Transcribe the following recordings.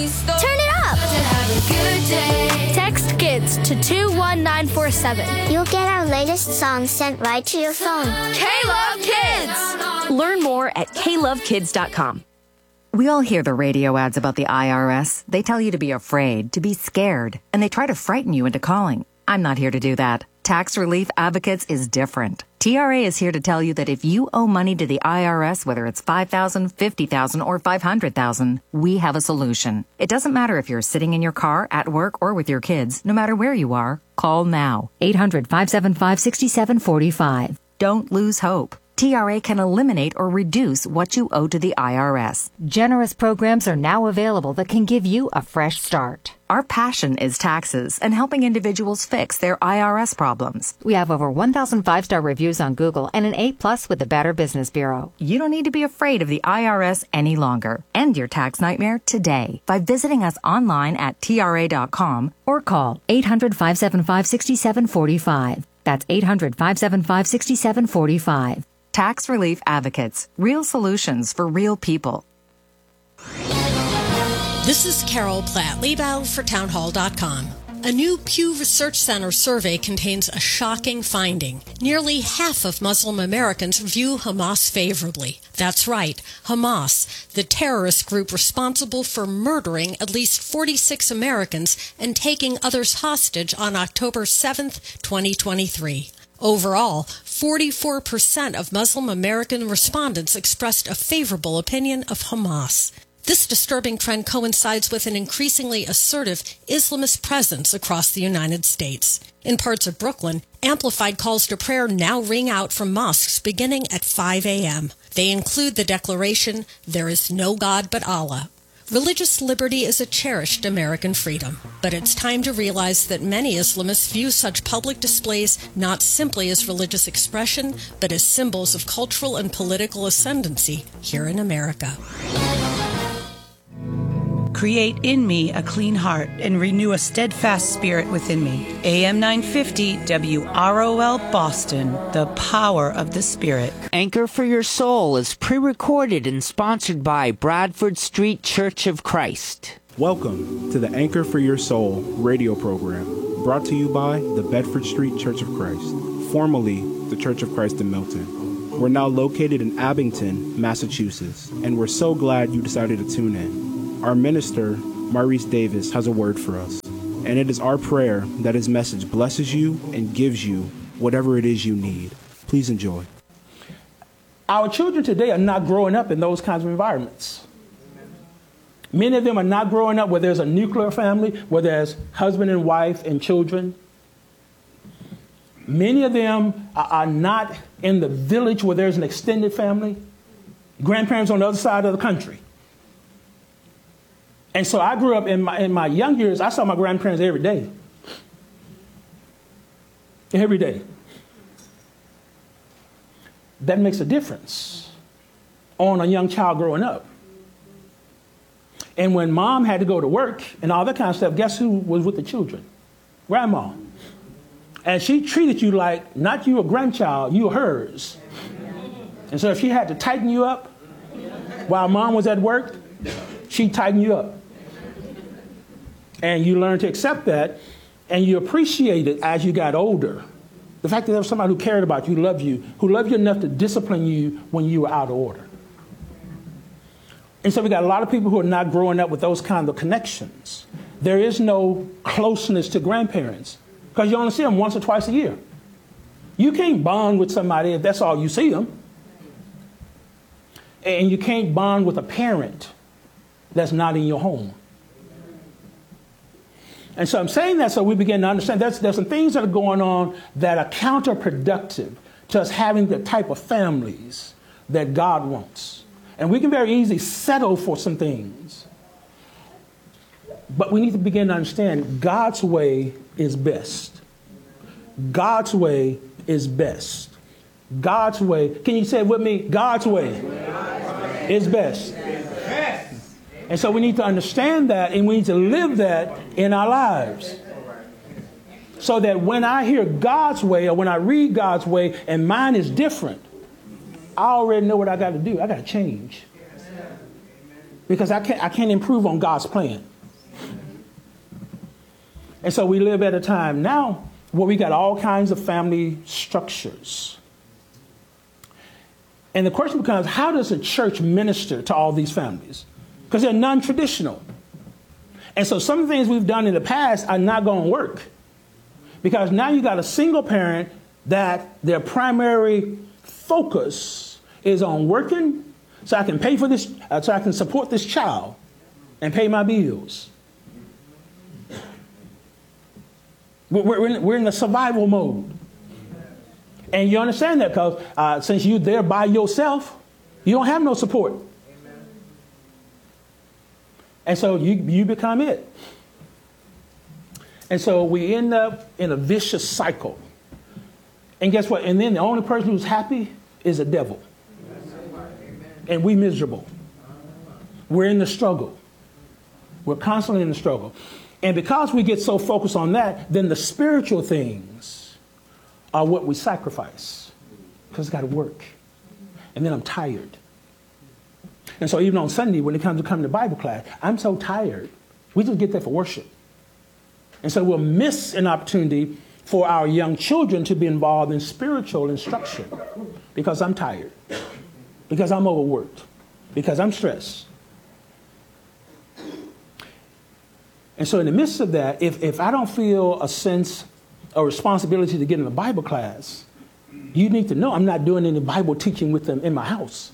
Turn it up! Text KIDS to 21947. You'll get our latest songs sent right to your phone. K-Love Kids! Learn more at klovekids.com. We all hear the radio ads about the IRS. They tell you to be afraid, to be scared, and they try to frighten you into calling. I'm not here to do that. Tax Relief Advocates is different. TRA is here to tell you that if you owe money to the IRS, whether it's $5,000, $50,000, or $500,000, we have a solution. It doesn't matter if you're sitting in your car, at work, or with your kids. No matter where you are, call now. 800-575-6745. Don't lose hope. TRA can eliminate or reduce what you owe to the IRS. Generous programs are now available that can give you a fresh start. Our passion is taxes and helping individuals fix their IRS problems. We have over 1,000 5-star reviews on Google and an A+ with the Better Business Bureau. You don't need to be afraid of the IRS any longer. End your tax nightmare today by visiting us online at TRA.com or call 800-575-6745. That's 800-575-6745. Tax Relief Advocates. Real solutions for real people. This is Carol Platt-Liebau for townhall.com. A new Pew Research Center survey contains a shocking finding. Nearly half of Muslim Americans view Hamas favorably. That's right, Hamas, the terrorist group responsible for murdering at least 46 Americans and taking others hostage on October 7th, 2023. Overall, 44% of Muslim American respondents expressed a favorable opinion of Hamas. This disturbing trend coincides with an increasingly assertive Islamist presence across the United States. In parts of Brooklyn, amplified calls to prayer now ring out from mosques beginning at 5 a.m. They include the declaration, "There is no God but Allah." Religious liberty is a cherished American freedom, but it's time to realize that many Islamists view such public displays not simply as religious expression, but as symbols of cultural and political ascendancy here in America. Create in me a clean heart and renew a steadfast spirit within me. AM 950 WROL Boston, the power of the Spirit. Anchor for Your Soul is pre-recorded and sponsored by Bradford Street Church of Christ. Welcome to the Anchor for Your Soul radio program, brought to you by the Bedford Street Church of Christ, formerly the Church of Christ in Milton. We're now located in Abington, Massachusetts, and we're so glad you decided to tune in. Our minister, Maurice Davis, has a word for us, and it is our prayer that his message blesses you and gives you whatever it is you need. Please enjoy. Our children today are not growing up in those kinds of environments. Many of them are not growing up where there's a nuclear family, where there's husband and wife and children. Many of them are not in the village where there's an extended family. Grandparents on the other side of the country. And so I grew up in my young years, I saw my grandparents every day. Every day. That makes a difference on a young child growing up. And when mom had to go to work and all that kind of stuff, guess who was with the children? Grandma. And she treated you like, not you a grandchild, you hers. And so if she had to tighten you up while mom was at work, she'd tighten you up. And you learn to accept that, and you appreciate it as you got older. The fact that there was somebody who cared about you, who loved you enough to discipline you when you were out of order. And so we got a lot of people who are not growing up with those kinds of connections. There is no closeness to grandparents because you only see them once or twice a year. You can't bond with somebody if that's all you see them. And you can't bond with a parent that's not in your home. And so I'm saying that so we begin to understand there's some things that are going on that are counterproductive to us having the type of families that God wants. And we can very easily settle for some things. But we need to begin to understand God's way is best. God's way is best. God's way, can you say it with me? God's way is best. And so we need to understand that, and we need to live that in our lives. So that when I hear God's way, or when I read God's way, and mine is different, I already know what I got to do. I got to change. Because I can't improve on God's plan. And so we live at a time now where we got all kinds of family structures. And the question becomes, how does a church minister to all these families? Because they're non-traditional. And so some of the things we've done in the past are not going to work. Because now you got a single parent that their primary focus is on working so I can pay for this, so I can support this child and pay my bills. We're in the survival mode. And you understand that because since you're there by yourself, you don't have no support. Amen. And so you become it. And so we end up in a vicious cycle. And guess what? And then the only person who's happy is the devil. And we miserable. We're in the struggle. We're constantly in the struggle. And because we get so focused on that, then the spiritual things are what we sacrifice. Because it's got to work. And then I'm tired. And so even on Sunday, when it comes to coming to Bible class, I'm so tired. We just get there for worship. And so we'll miss an opportunity for our young children to be involved in spiritual instruction. Because I'm tired. Because I'm overworked. Because I'm stressed. And so in the midst of that, if I don't feel a sense of responsibility to get in a Bible class, you need to know I'm not doing any Bible teaching with them in my house.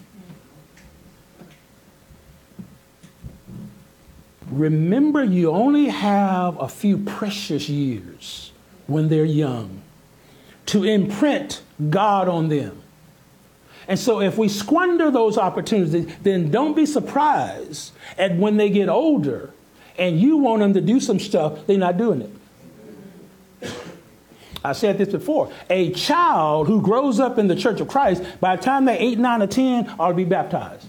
Remember, you only have a few precious years when they're young to imprint God on them. And so if we squander those opportunities, then don't be surprised at when they get older and you want them to do some stuff, they're not doing it. I said this before. A child who grows up in the Church of Christ, by the time they're 8, 9, or 10, ought to be baptized.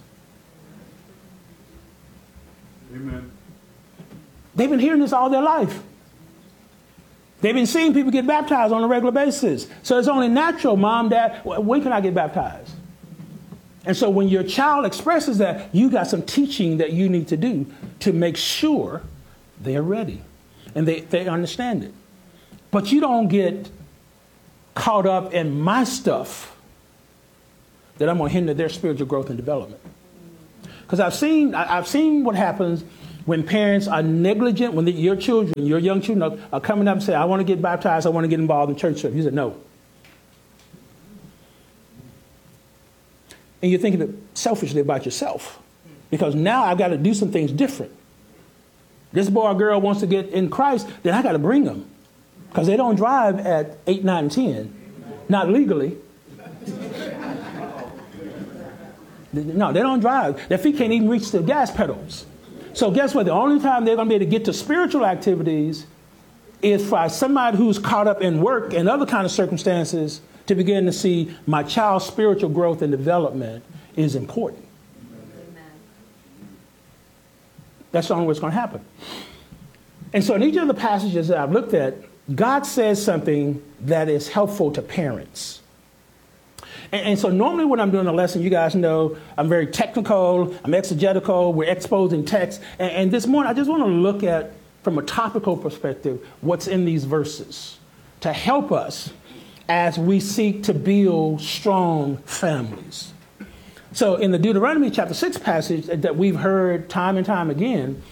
Amen. They've been hearing this all their life. They've been seeing people get baptized on a regular basis. So it's only natural, Mom, Dad, when can I get baptized? And so when your child expresses that, you got some teaching that you need to do to make sure they're ready and they understand it. But you don't get caught up in my stuff that I'm going to hinder their spiritual growth and development. Because I've seen what happens when parents are negligent, when your children, your young children are coming up and say, I want to get baptized, I want to get involved in church service. You said, no. And you're thinking selfishly about yourself. Because now I've got to do some things different. This boy or girl wants to get in Christ, then I got to bring them. Because they don't drive at 8, 9, 10. Not legally. No, they don't drive. Their feet can't even reach the gas pedals. So guess what? The only time they're going to be able to get to spiritual activities is for somebody who's caught up in work and other kind of circumstances to begin to see my child's spiritual growth and development is important. Amen. That's the only way it's going to happen. And so in each of the passages that I've looked at, God says something that is helpful to parents. And so normally when I'm doing a lesson, you guys know I'm very technical, I'm exegetical, we're exposing text. And this morning, I just want to look at, from a topical perspective, what's in these verses to help us as we seek to build strong families. So in the Deuteronomy chapter 6 passage that we've heard time and time again,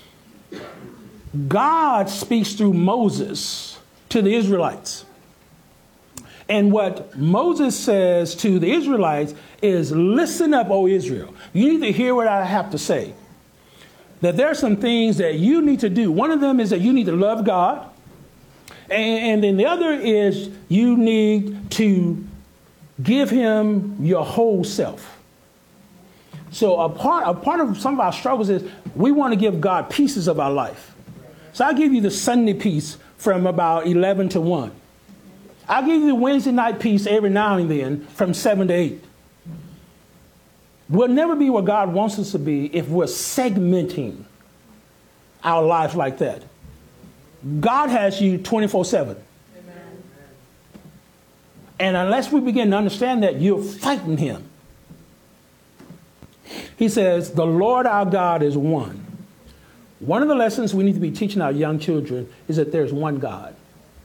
God speaks through Moses to the Israelites. And what Moses says to the Israelites is, listen up, O Israel. You need to hear what I have to say. That there are some things that you need to do. One of them is that you need to love God. And then the other is you need to give him your whole self. So a part of some of our struggles is we want to give God pieces of our life. So I'll give you the Sunday piece from about 11 to 1. I'll give you the Wednesday night piece every now and then from 7 to 8. We'll never be where God wants us to be if we're segmenting our lives like that. God has you 24/7. And unless we begin to understand that, you're fighting him. He says, the Lord our God is one. One of the lessons we need to be teaching our young children is that there's one God.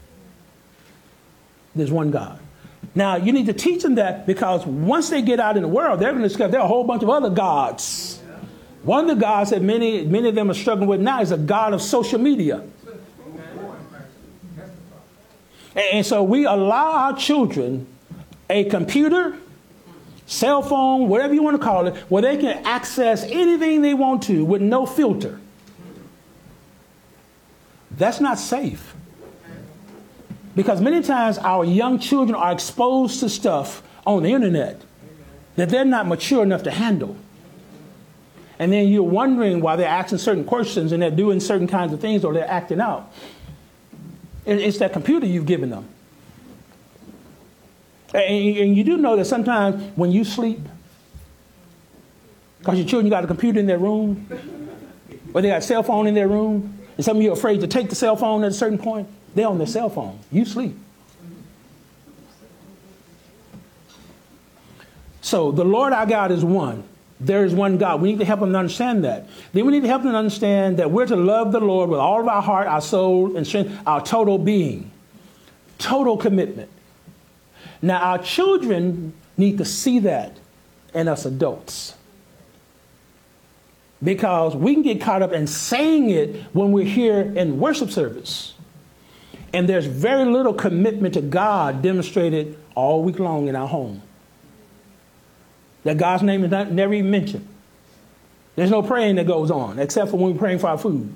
There's one God. Now, you need to teach them that because once they get out in the world, they're going to discover there are a whole bunch of other gods. One of the gods that many of them are struggling with now is a god of social media. And so we allow our children a computer, cell phone, whatever you want to call it, where they can access anything they want to with no filter. That's not safe. Because many times our young children are exposed to stuff on the internet that they're not mature enough to handle. And then you're wondering why they're asking certain questions and they're doing certain kinds of things or they're acting out. It's that computer you've given them. And you do know that sometimes when you sleep, because your children got a computer in their room, or they got a cell phone in their room, and some of you are afraid to take the cell phone at a certain point, they're on their cell phone. You sleep. So the Lord our God is one. There is one God. We need to help them to understand that. Then we need to help them to understand that we're to love the Lord with all of our heart, our soul, and strength, our total being. Total commitment. Now, our children need to see that in us adults. Because we can get caught up in saying it when we're here in worship service. And there's very little commitment to God demonstrated all week long in our home. That God's name is never even mentioned. There's no praying that goes on, except for when we're praying for our food.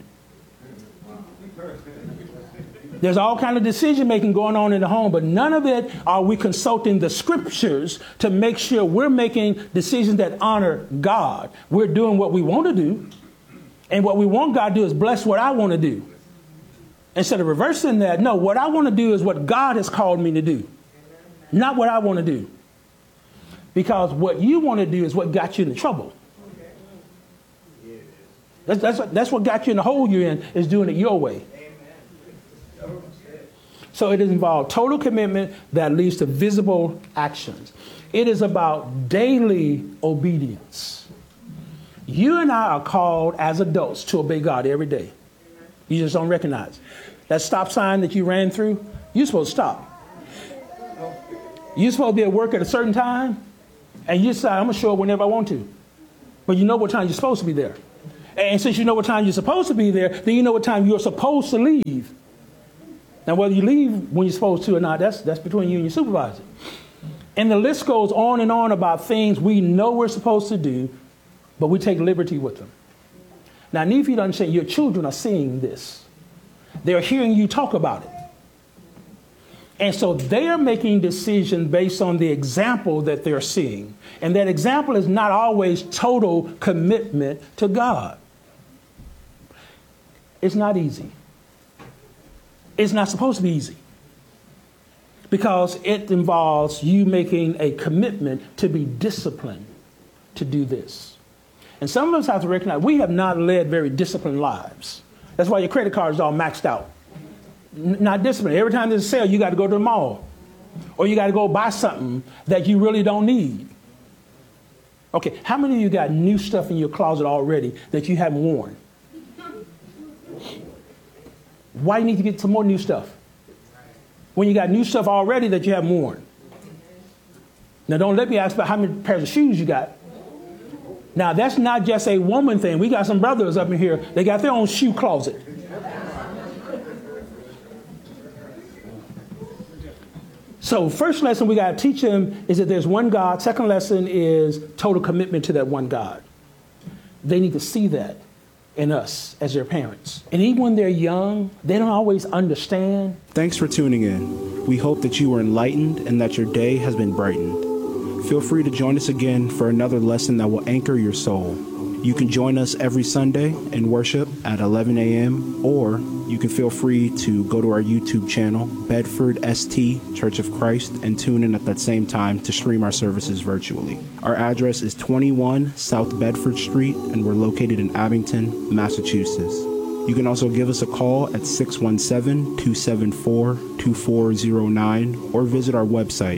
There's all kind of decision making going on in the home, but none of it are we consulting the scriptures to make sure we're making decisions that honor God. We're doing what we want to do, and what we want God to do is bless what I want to do. Instead of reversing that, no, what I want to do is what God has called me to do, not what I want to do. Because what you want to do is what got you into trouble. That's what got you in the hole you're in, is doing it your way. So it involves total commitment that leads to visible actions. It is about daily obedience. You and I are called as adults to obey God every day. You just don't recognize. That stop sign that you ran through, you're supposed to stop. You're supposed to be at work at a certain time, and you decide, I'm going to show up whenever I want to. But you know what time you're supposed to be there. And since you know what time you're supposed to be there, then you know what time you're supposed to leave. Now, whether you leave when you're supposed to or not, that's between you and your supervisor. And the list goes on and on about things we know we're supposed to do, but we take liberty with them. Now, I need for you to understand, your children are seeing this. They're hearing you talk about it. And so they are making decisions based on the example that they're seeing. And that example is not always total commitment to God. It's not easy. It's not supposed to be easy. Because it involves you making a commitment to be disciplined to do this. And some of us have to recognize we have not led very disciplined lives. That's why your credit card is all maxed out. Not disciplined. Every time there's a sale, you got to go to the mall. Or you got to go buy something that you really don't need. Okay, how many of you got new stuff in your closet already that you haven't worn? Why do you need to get some more new stuff when you got new stuff already that you haven't worn? Now, don't let me ask about how many pairs of shoes you got. Now, that's not just a woman thing. We got some brothers up in here. They got their own shoe closet. So first lesson we got to teach them is that there's one God. Second lesson is total commitment to that one God. They need to see that in us as their parents. And even when they're young, they don't always understand. Thanks for tuning in. We hope that you were enlightened and that your day has been brightened. Feel free to join us again for another lesson that will anchor your soul. You can join us every Sunday in worship at 11 a.m. or you can feel free to go to our YouTube channel, Bedford ST Church of Christ, and tune in at that same time to stream our services virtually. Our address is 21 South Bedford Street, and we're located in Abington, Massachusetts. You can also give us a call at 617-274-2409 or visit our website,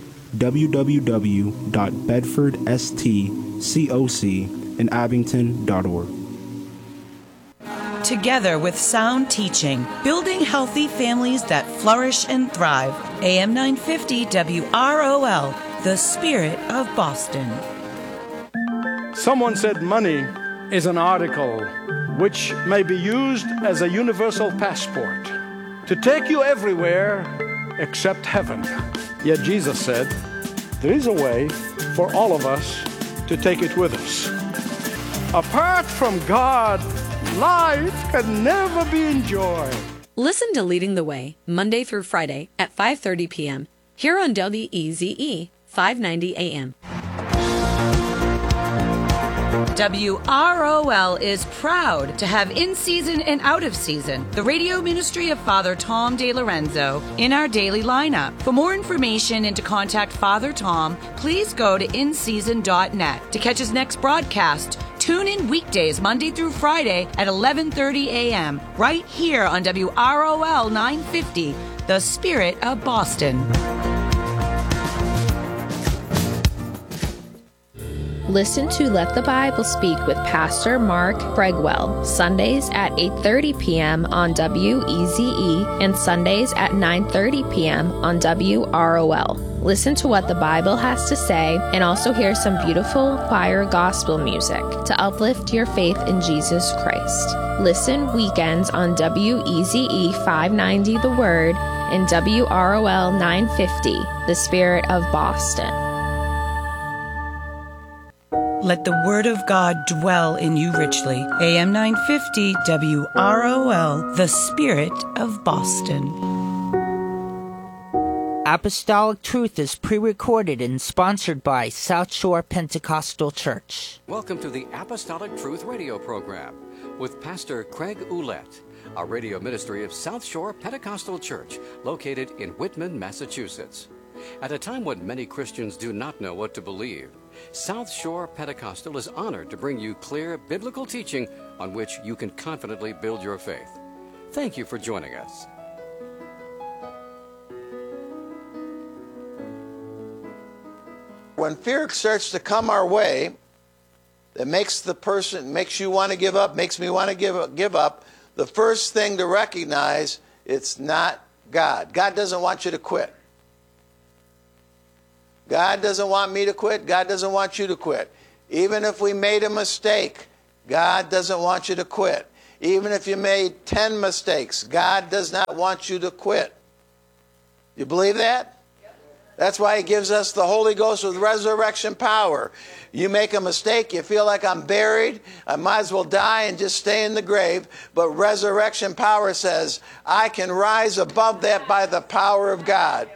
www.bedfordstcocinabington.org. together with sound teaching, building healthy families that flourish and thrive. AM 950 WROL, the spirit of Boston. Someone said money is an article which may be used as a universal passport to take you everywhere except heaven. Yet Jesus said, there is a way for all of us to take it with us. Apart from God, life can never be enjoyed. Listen to Leading the Way, Monday through Friday at 5:30 p.m. here on WEZE 590 AM. WROL is proud to have in season and out of season the radio ministry of Father Tom DeLorenzo in our daily lineup. For more information and to contact Father Tom, please go to inseason.net. To catch his next broadcast, tune in weekdays Monday through Friday at 11:30 a.m. right here on WROL 950, the spirit of Boston. Listen to Let the Bible Speak with Pastor Mark Bregwell, Sundays at 8:30 p.m. on WEZE and Sundays at 9:30 p.m. on WROL. Listen to what the Bible has to say and also hear some beautiful choir gospel music to uplift your faith in Jesus Christ. Listen weekends on WEZE 590 The Word and WROL 950, the spirit of Boston. Let the word of God dwell in you richly. AM 950 WROL, the spirit of Boston. Apostolic Truth is pre-recorded and sponsored by South Shore Pentecostal Church. Welcome to the Apostolic Truth radio program with Pastor Craig Ouellette, a radio ministry of South Shore Pentecostal Church located in Whitman, Massachusetts. At a time when many Christians do not know what to believe, South Shore Pentecostal is honored to bring you clear biblical teaching on which you can confidently build your faith. Thank you for joining us. When fear starts to come our way, that makes you want to give up, makes me want to give up, the first thing to recognize, it's not God. God doesn't want you to quit. God doesn't want me to quit. God doesn't want you to quit. Even if we made a mistake, God doesn't want you to quit. Even if you made 10 mistakes, God does not want you to quit. You believe that? That's why He gives us the Holy Ghost with resurrection power. You make a mistake, you feel like I'm buried, I might as well die and just stay in the grave. But resurrection power says, I can rise above that by the power of God.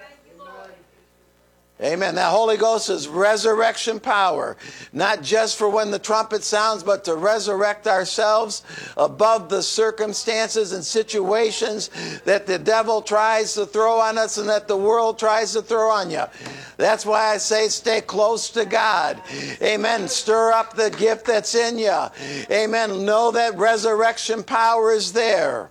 Amen. That Holy Ghost is resurrection power, not just for when the trumpet sounds, but to resurrect ourselves above the circumstances and situations that the devil tries to throw on us and that the world tries to throw on you. That's why I say stay close to God. Amen. Stir up the gift that's in you. Amen. Know that resurrection power is there.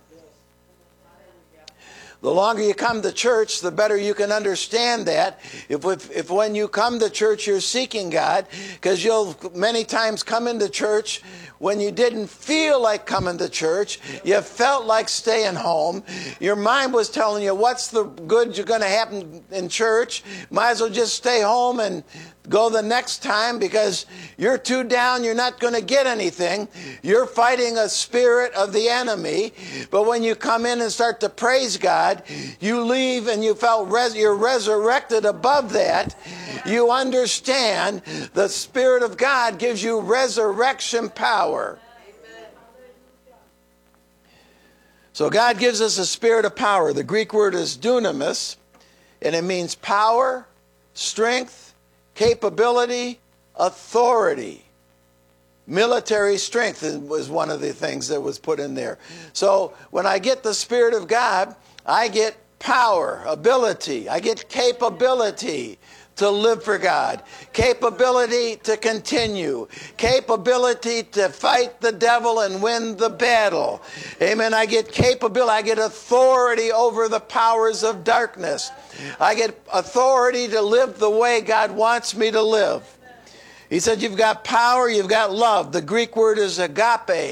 The longer you come to church, the better you can understand that. If when you come to church, you're seeking God, because you'll many times come into church when you didn't feel like coming to church. You felt like staying home. Your mind was telling you, what's the good you're going to happen in church? Might as well just stay home and go the next time, because you're too down, you're not going to get anything. You're fighting a spirit of the enemy. But when you come in and start to praise God, you leave and you felt you're resurrected above that. You understand the Spirit of God gives you resurrection power. So God gives us a spirit of power. The Greek word is dunamis, and it means power, strength, capability, authority. Military strength was one of the things that was put in there. So when I get the Spirit of God, I get power, ability. I get capability to live for God. Capability to continue. Capability to fight the devil and win the battle. Amen. I get capability. I get authority over the powers of darkness. I get authority to live the way God wants me to live. He said you've got power, you've got love. The Greek word is agape.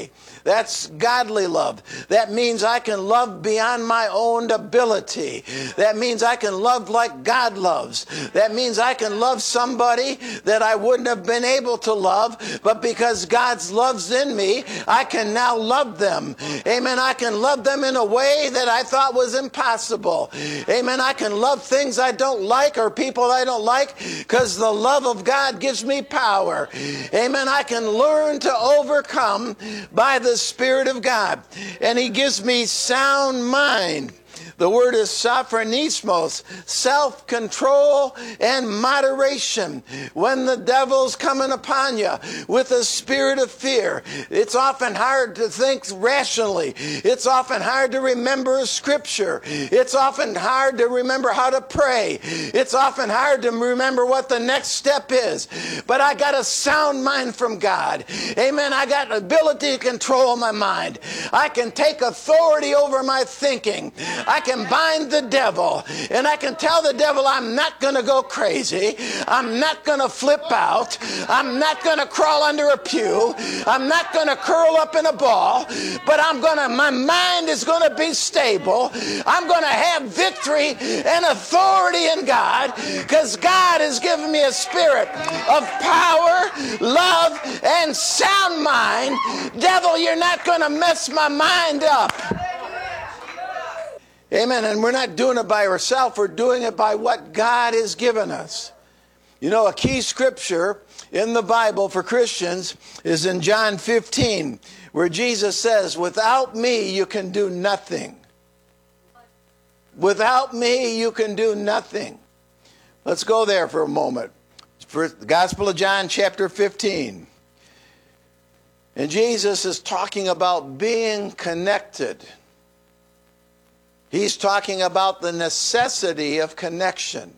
That's godly love. That means I can love beyond my own ability. That means I can love like God loves. That means I can love somebody that I wouldn't have been able to love, but because God's love's in me, I can now love them. Amen. I can love them in a way that I thought was impossible. Amen. I can love things I don't like or people I don't like because the love of God gives me power. Amen. I can learn to overcome by the Spirit of God. And He gives me sound mind. The word is sophronismos, self-control and moderation. When the devil's coming upon you with a spirit of fear, it's often hard to think rationally. It's often hard to remember a scripture. It's often hard to remember how to pray. It's often hard to remember what the next step is. But I got a sound mind from God. Amen. I got the ability to control my mind. I can take authority over my thinking. I can bind the devil, and I can tell the devil I'm not going to go crazy. I'm not going to flip out. I'm not going to crawl under a pew. I'm not going to curl up in a ball, but my mind is going to be stable. I'm going to have victory and authority in God because God has given me a spirit of power, love, and sound mind. Devil, you're not going to mess my mind up. Amen. And we're not doing it by ourselves. We're doing it by what God has given us. You know, a key scripture in the Bible for Christians is in John 15, where Jesus says, without me, you can do nothing. Without me, you can do nothing. Let's go there for a moment. For the Gospel of John, chapter 15. And Jesus is talking about being connected. He's talking about the necessity of connection.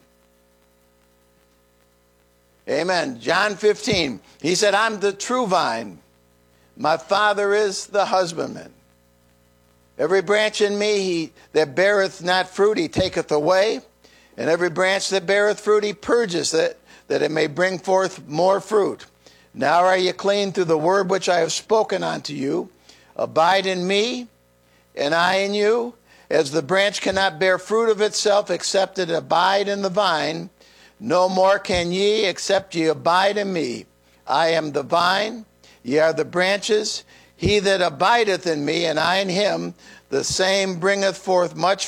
Amen. John 15. He said, I'm the true vine. My Father is the husbandman. Every branch in me that beareth not fruit, He taketh away. And every branch that beareth fruit, He purges it, that it may bring forth more fruit. Now are ye clean through the word which I have spoken unto you. Abide in me, and I in you. As the branch cannot bear fruit of itself except it abide in the vine, no more can ye except ye abide in me. I am the vine, ye are the branches. He that abideth in me, and I in him, the same bringeth forth much